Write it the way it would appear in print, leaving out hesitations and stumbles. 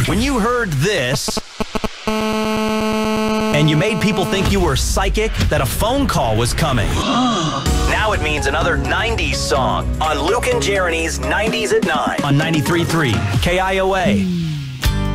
When you heard this, and you made people think you were psychic, that a phone call was coming. Now it means another 90s song on Luke and Jeremy's 90s at 9 on 93.3 KIOA.